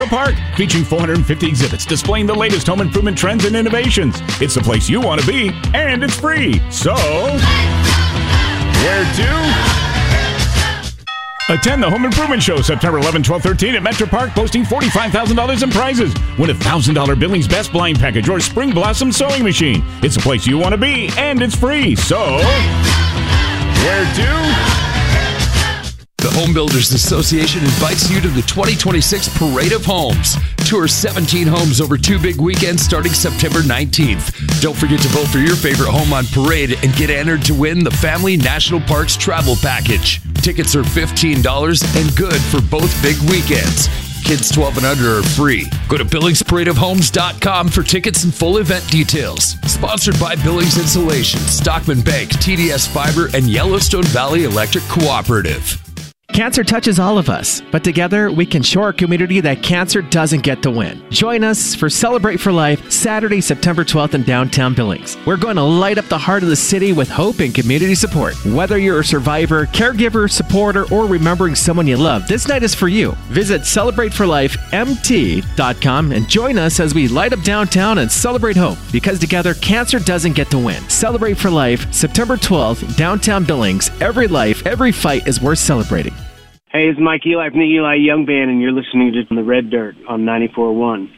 Park, featuring 450 exhibits displaying the latest home improvement trends and innovations. It's the place you want to be, and it's free. So, where to? Attend the Home Improvement Show September 11, 12, 13 at Metro Park, posting $45,000 in prizes. Win a $1,000 Billings Best Blind Package or Spring Blossom Sewing Machine. It's the place you want to be, and it's free. So, where to? The Home Builders Association invites you to the 2026 Parade of Homes. Tour 17 homes over 2 big weekends starting September 19th. Don't forget to vote for your favorite home on Parade and get entered to win the Family National Parks Travel Package. Tickets are $15 and good for both big weekends. Kids 12 and under are free. Go to BillingsParadeOfHomes.com for tickets and full event details. Sponsored by Billings Insulation, Stockman Bank, TDS Fiber, and Yellowstone Valley Electric Cooperative. Cancer touches all of us, but together we can show our community that cancer doesn't get to win. Join us for Celebrate for Life, Saturday, September 12th in downtown Billings. We're going to light up the heart of the city with hope and community support. Whether you're a survivor, caregiver, supporter, or remembering someone you love, this night is for you. Visit CelebrateForLifeMT.com and join us as we light up downtown and celebrate hope, because together cancer doesn't get to win. Celebrate for Life, September 12th, downtown Billings. Every life, every fight is worth celebrating. Hey, it's Mike Eli from the Eli Young Band, and you're listening to The Red Dirt on 94.1.